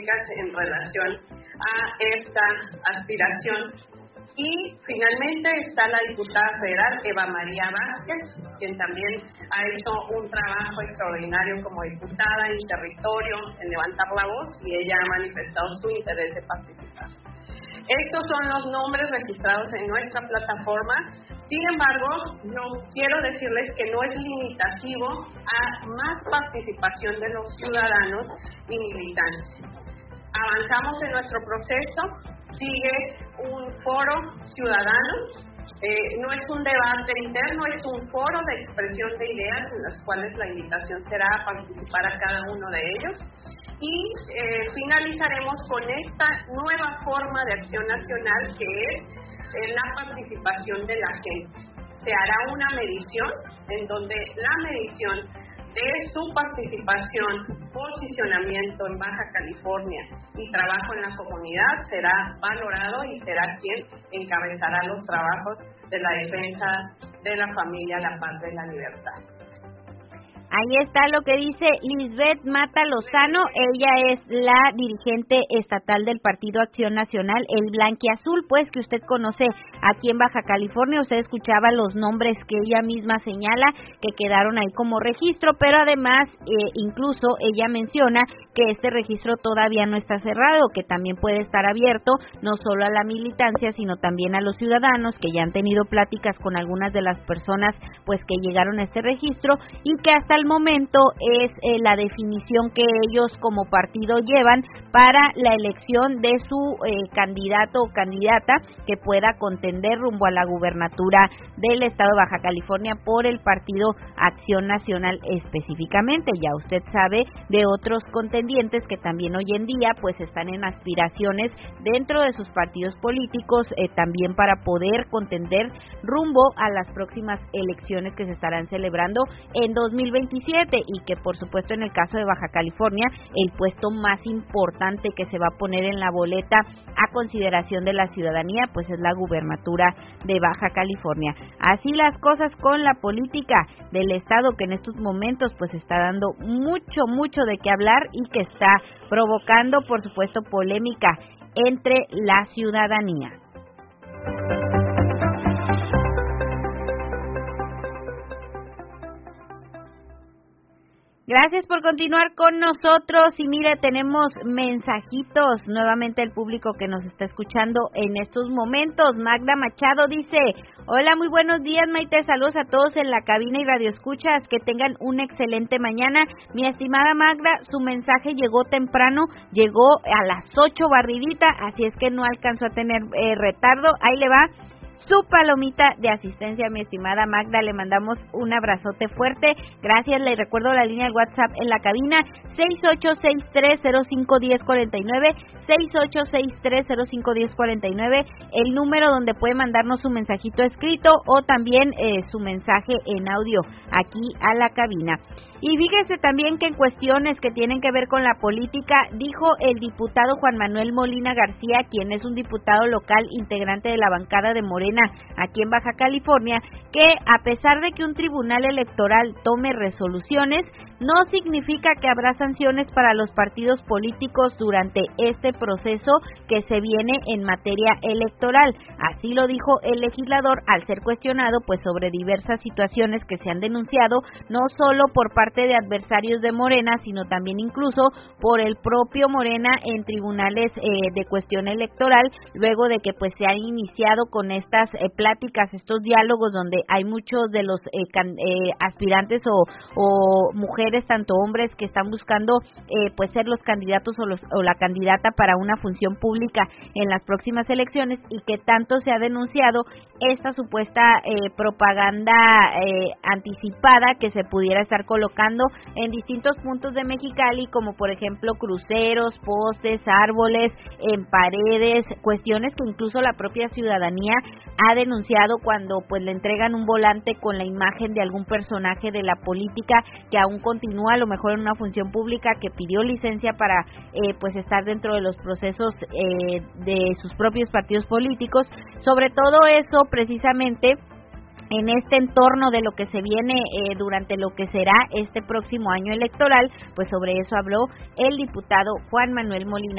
públicas en relación a esta aspiración. Y finalmente está la diputada federal Eva María Vázquez, quien también ha hecho un trabajo extraordinario como diputada en territorio, en levantar la voz, y ella ha manifestado su interés de participar. Estos son los nombres registrados en nuestra plataforma. Sin embargo, no quiero decirles que no es limitativo a más participación de los ciudadanos y militantes. Avanzamos en nuestro proceso. Sigue un foro ciudadano, no es un debate interno, es un foro de expresión de ideas en las cuales la invitación será a participar a cada uno de ellos. Y finalizaremos con esta nueva forma de acción nacional que es la participación de la gente. Se hará una medición en donde la medición de su participación, posicionamiento en Baja California y trabajo en la comunidad será valorado y será quien encabezará los trabajos de la defensa de la familia, la paz y la libertad. Ahí está lo que dice Lisbeth Mata Lozano. Ella es la dirigente estatal del Partido Acción Nacional, el Blanquiazul, pues, que usted conoce aquí en Baja California. Usted escuchaba los nombres que ella misma señala que quedaron ahí como registro, pero además incluso ella menciona que este registro todavía no está cerrado, que también puede estar abierto no solo a la militancia, sino también a los ciudadanos que ya han tenido pláticas con algunas de las personas pues que llegaron a este registro, y que hasta el momento es la definición que ellos como partido llevan para la elección de su candidato o candidata que pueda contender rumbo a la gubernatura del estado de Baja California por el Partido Acción Nacional específicamente. Ya usted sabe de otros contendientes que también hoy en día pues están en aspiraciones dentro de sus partidos políticos también para poder contender rumbo a las próximas elecciones que se estarán celebrando en 2027, y que por supuesto en el caso de Baja California el puesto más importante que se va a poner en la boleta a consideración de la ciudadanía pues es la gubernatura de Baja California. Así las cosas con la política del estado, que en estos momentos pues está dando mucho de qué hablar y que está provocando por supuesto polémica entre la ciudadanía. Gracias por continuar con nosotros, y mire, tenemos mensajitos nuevamente del público que nos está escuchando en estos momentos. Magda Machado dice: hola, muy buenos días, Maite, saludos a todos en la cabina y radioescuchas, que tengan una excelente mañana. Mi estimada Magda, su mensaje llegó temprano, llegó a las 8 barridita, así es que no alcanzó a tener retardo. Ahí le va su palomita de asistencia, mi estimada Magda. Le mandamos un abrazote fuerte. Gracias. Le recuerdo la línea de WhatsApp en la cabina: 6863051049, 6863051049, el número donde puede mandarnos su mensajito escrito o también su mensaje en audio aquí a la cabina. Y fíjese también que en cuestiones que tienen que ver con la política, dijo el diputado Juan Manuel Molina García, quien es un diputado local integrante de la bancada de Morena aquí en Baja California, que a pesar de que un tribunal electoral tome resoluciones, no significa que habrá sanciones para los partidos políticos durante este proceso que se viene en materia electoral. Así lo dijo el legislador al ser cuestionado pues sobre diversas situaciones que se han denunciado, no solo por parte de adversarios de Morena, sino también incluso por el propio Morena en tribunales de cuestión electoral, luego de que pues se han iniciado con estas pláticas, estos diálogos donde hay muchos de los aspirantes o mujeres, tanto hombres, que están buscando pues ser los candidatos o la candidata para una función pública en las próximas elecciones, y que tanto se ha denunciado esta supuesta propaganda anticipada que se pudiera estar colocando en distintos puntos de Mexicali, como por ejemplo cruceros, postes, árboles, en paredes, cuestiones que incluso la propia ciudadanía ha denunciado cuando pues le entregan un volante con la imagen de algún personaje de la política que aún continúa a lo mejor en una función pública, que pidió licencia para pues estar dentro de los procesos de sus propios partidos políticos. Sobre todo eso, precisamente en este entorno de lo que se viene durante lo que será este próximo año electoral, pues sobre eso habló el diputado Juan Manuel Molina